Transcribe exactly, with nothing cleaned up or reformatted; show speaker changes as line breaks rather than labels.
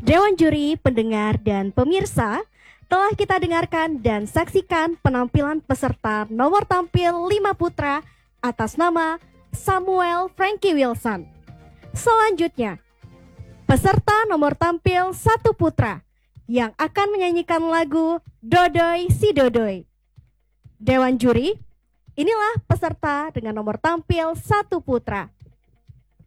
Dewan juri, pendengar, dan pemirsa, telah kita dengarkan dan saksikan penampilan peserta nomor tampil lima putra atas nama Samuel Frankie Wilson. Selanjutnya, peserta nomor tampil satu putra yang akan menyanyikan lagu Dodoi Si Dodoi. Dewan juri, inilah peserta dengan nomor tampil satu putra.